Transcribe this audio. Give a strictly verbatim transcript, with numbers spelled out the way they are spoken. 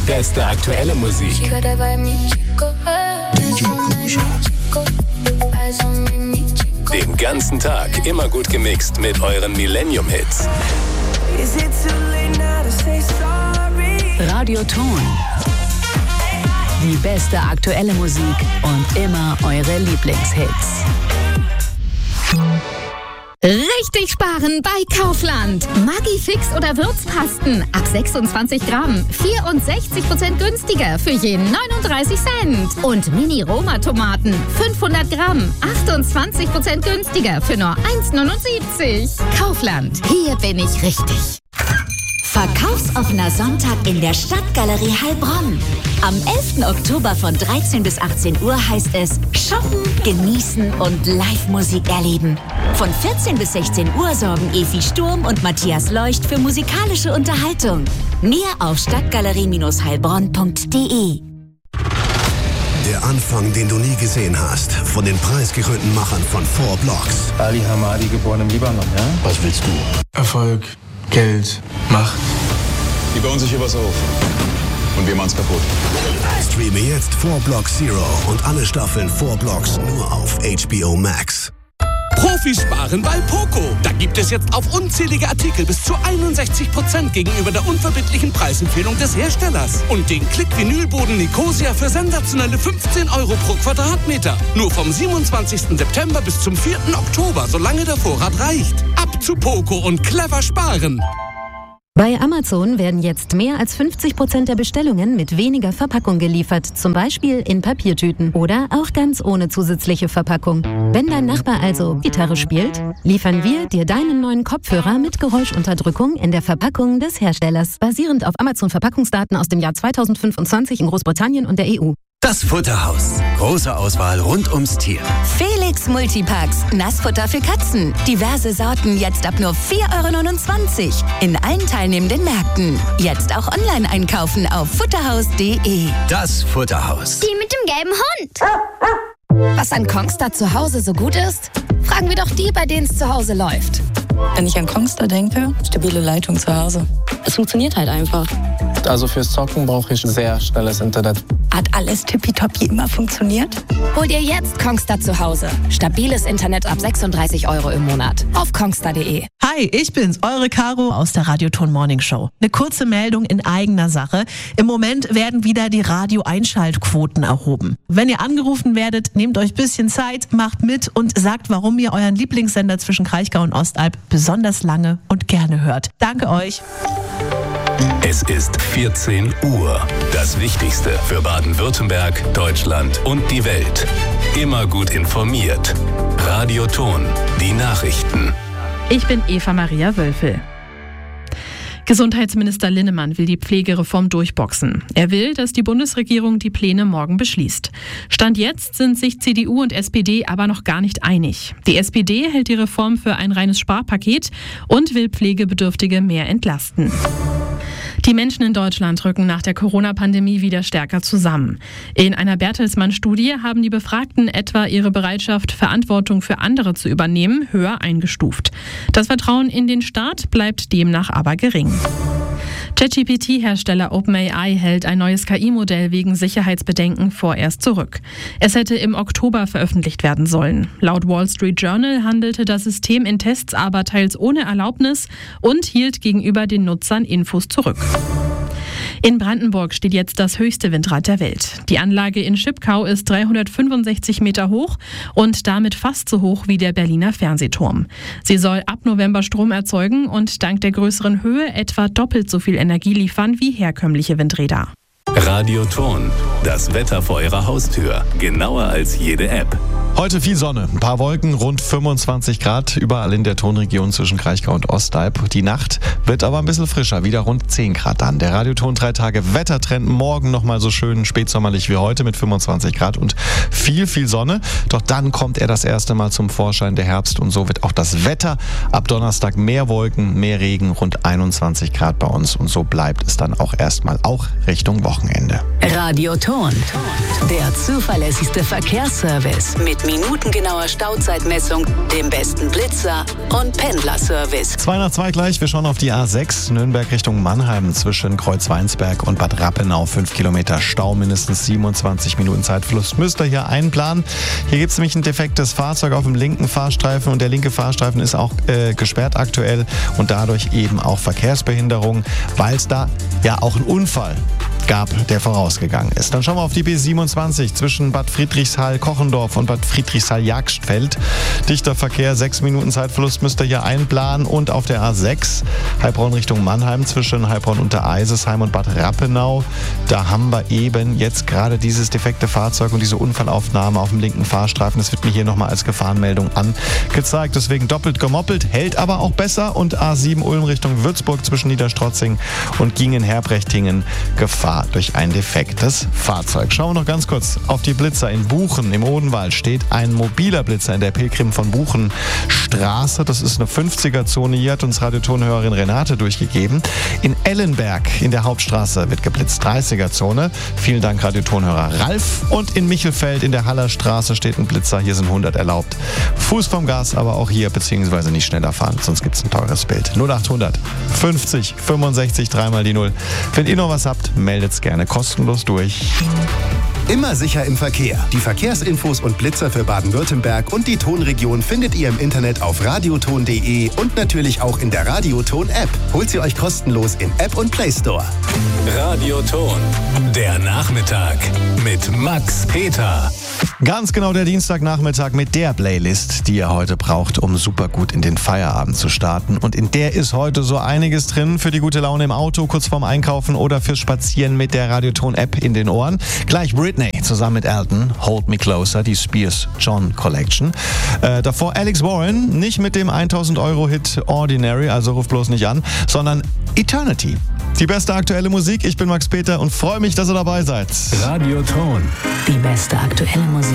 beste aktuelle Musik. Den ganzen Tag immer gut gemixt mit euren Millennium-Hits. Radioton. Die beste aktuelle Musik und immer eure Lieblingshits. Richtig sparen bei Kaufland. Maggi-Fix oder Würzpasten ab sechsundzwanzig Gramm. vierundsechzig Prozent günstiger für jeden neununddreißig Cent. Und Mini-Roma-Tomaten fünfhundert Gramm. achtundzwanzig Prozent günstiger für nur eins neunundsiebzig. Kaufland. Hier bin ich richtig. Verkaufsoffener Sonntag in der Stadtgalerie Heilbronn. Am elften Oktober von dreizehn bis achtzehn Uhr heißt es shoppen, genießen und Live-Musik erleben. Von vierzehn bis sechzehn Uhr sorgen Evi Sturm und Matthias Leucht für musikalische Unterhaltung. Mehr auf stadtgalerie Bindestrich heilbronn punkt de. Der Anfang, den du nie gesehen hast, von den preisgekrönten Machern von Four Blocks. Ali Hamadi, geboren im Libanon, ja? Was willst du? Erfolg, Geld, Macht. Die bauen sich hier was auf. Und wir machen's kaputt. Streame jetzt Four Blocks Zero und alle Staffeln Four Blocks nur auf H B O Max. Profis sparen bei Poco. Da gibt es jetzt auf unzählige Artikel bis zu einundsechzig Prozent gegenüber der unverbindlichen Preisempfehlung des Herstellers. Und den Klick-Vinylboden Nicosia für sensationelle fünfzehn Euro pro Quadratmeter. Nur vom siebenundzwanzigsten September bis zum vierten Oktober, solange der Vorrat reicht. Ab zu Poco und clever sparen. Bei Amazon werden jetzt mehr als fünfzig Prozent der Bestellungen mit weniger Verpackung geliefert, zum Beispiel in Papiertüten oder auch ganz ohne zusätzliche Verpackung. Wenn dein Nachbar also Gitarre spielt, liefern wir dir deinen neuen Kopfhörer mit Geräuschunterdrückung in der Verpackung des Herstellers, basierend auf Amazon-Verpackungsdaten aus dem Jahr zweitausendfünfundzwanzig in Großbritannien und der E U. Das Futterhaus. Große Auswahl rund ums Tier. Felix Multipacks. Nassfutter für Katzen. Diverse Sorten jetzt ab nur vier Euro neunundzwanzig. In allen teilnehmenden Märkten. Jetzt auch online einkaufen auf futterhaus punkt de. Das Futterhaus. Die mit dem gelben Hund. Was an Kongstar zu Hause so gut ist? Fragen wir doch die, bei denen es zu Hause läuft. Wenn ich an Kongstar denke, stabile Leitung zu Hause. Es funktioniert halt einfach. Also fürs Zocken brauche ich sehr schnelles Internet. Hat alles tippitoppi immer funktioniert? Hol dir jetzt Kongstar zu Hause. Stabiles Internet ab sechsunddreißig Euro im Monat. Auf kongstar punkt de. Hi, ich bin's, eure Caro aus der Radioton Morning Show. Eine kurze Meldung in eigener Sache. Im Moment werden wieder die Radio-Einschaltquoten erhoben. Wenn ihr angerufen werdet, nehmt euch ein bisschen Zeit, macht mit und sagt, warum ihr euren Lieblingssender zwischen Kraichgau und Ostalb besonders lange und gerne hört. Danke euch. Es ist vierzehn Uhr. Das Wichtigste für Baden-Württemberg, Deutschland und die Welt. Immer gut informiert. Radioton, die Nachrichten. Ich bin Eva Maria Wölfel. Gesundheitsminister Linnemann will die Pflegereform durchboxen. Er will, dass die Bundesregierung die Pläne morgen beschließt. Stand jetzt sind sich C D U und S P D aber noch gar nicht einig. Die S P D hält die Reform für ein reines Sparpaket und will Pflegebedürftige mehr entlasten. Die Menschen in Deutschland rücken nach der Corona-Pandemie wieder stärker zusammen. In einer Bertelsmann-Studie haben die Befragten etwa ihre Bereitschaft, Verantwortung für andere zu übernehmen, höher eingestuft. Das Vertrauen in den Staat bleibt demnach aber gering. ChatGPT-Hersteller OpenAI hält ein neues K I-Modell wegen Sicherheitsbedenken vorerst zurück. Es hätte im Oktober veröffentlicht werden sollen. Laut Wall Street Journal handelte das System in Tests aber teils ohne Erlaubnis und hielt gegenüber den Nutzern Infos zurück. In Brandenburg steht jetzt das höchste Windrad der Welt. Die Anlage in Schipkau ist dreihundertfünfundsechzig Meter hoch und damit fast so hoch wie der Berliner Fernsehturm. Sie soll ab November Strom erzeugen und dank der größeren Höhe etwa doppelt so viel Energie liefern wie herkömmliche Windräder. Radioton, das Wetter vor Ihrer Haustür. Genauer als jede App. Heute viel Sonne, ein paar Wolken, rund fünfundzwanzig Grad, überall in der Tonregion zwischen Kraichgau und Ostalb. Die Nacht wird aber ein bisschen frischer, wieder rund zehn Grad dann. Der Radioton drei Tage Wettertrend, morgen nochmal so schön spätsommerlich wie heute mit fünfundzwanzig Grad und viel, viel Sonne. Doch dann kommt er das erste Mal zum Vorschein, der Herbst, und so wird auch das Wetter ab Donnerstag mehr Wolken, mehr Regen, rund einundzwanzig Grad bei uns, und so bleibt es dann auch erstmal, auch Richtung Wochenende. Radioton, der zuverlässigste Verkehrsservice mit mit minutengenauer Stauzeitmessung, dem besten Blitzer und Pendlerservice. zwei nach zwei gleich, wir schauen auf die A sechs, Nürnberg Richtung Mannheim zwischen Kreuzweinsberg und Bad Rappenau. fünf Kilometer Stau, mindestens siebenundzwanzig Minuten Zeitverlust. Müsst ihr hier einplanen. Hier gibt es nämlich ein defektes Fahrzeug auf dem linken Fahrstreifen und der linke Fahrstreifen ist auch äh, gesperrt aktuell und dadurch eben auch Verkehrsbehinderung, weil es da ja auch einen Unfall gab, der vorausgegangen ist. Dann schauen wir auf die B siebenundzwanzig zwischen Bad Friedrichshall-Kochendorf und Bad Friedrichshall-Jagstfeld. Dichter Verkehr, sechs Minuten Zeitverlust müsst ihr hier einplanen. Und auf der A sechs Heilbronn Richtung Mannheim zwischen Heilbronn unter Eisesheim und Bad Rappenau. Da haben wir eben jetzt gerade dieses defekte Fahrzeug und diese Unfallaufnahme auf dem linken Fahrstreifen. Das wird mir hier nochmal als Gefahrenmeldung angezeigt. Deswegen doppelt gemoppelt, hält aber auch besser. Und A sieben Ulm Richtung Würzburg zwischen Niederstrotzing und Gingen-Herbrechting Gefahr durch ein defektes Fahrzeug. Schauen wir noch ganz kurz auf die Blitzer. In Buchen im Odenwald steht ein mobiler Blitzer in der Pilgrim von Buchen Straße. Das ist eine fünfziger-Zone. Hier hat uns Radiotonhörerin Renate durchgegeben. In Ellenberg in der Hauptstraße wird geblitzt. dreißiger-Zone. Vielen Dank, Radiotonhörer Ralf. Und in Michelfeld in der Hallerstraße steht ein Blitzer. Hier sind hundert erlaubt. Fuß vom Gas, aber auch hier beziehungsweise nicht schneller fahren, sonst gibt es ein teures Bild. null achthundert fünfzig fünfundsechzig dreimal die Null. Wenn ihr noch was habt, meldet es gerne kostenlos durch. Immer sicher im Verkehr. Die Verkehrsinfos und Blitzer für Baden-Württemberg und die Tonregion findet ihr im Internet auf radioton punkt de und natürlich auch in der Radioton-App. Holt sie euch kostenlos in App und Play Store. Radioton, der Nachmittag mit Max Peter. Ganz genau der Dienstagnachmittag mit der Playlist, die ihr heute braucht, um super gut in den Feierabend zu starten. Und in der ist heute so einiges drin für die gute Laune im Auto, kurz vorm Einkaufen oder fürs Spazieren mit der Radioton-App in den Ohren. Gleich Britney zusammen mit Elton, Hold Me Closer, die Spears John Collection. Äh, davor Alex Warren, nicht mit dem tausend Euro Hit Ordinary, also ruf bloß nicht an, sondern Eternity. Die beste aktuelle Musik, ich bin Max Peter und freue mich, dass ihr dabei seid. Radioton. Die beste aktuelle Musik.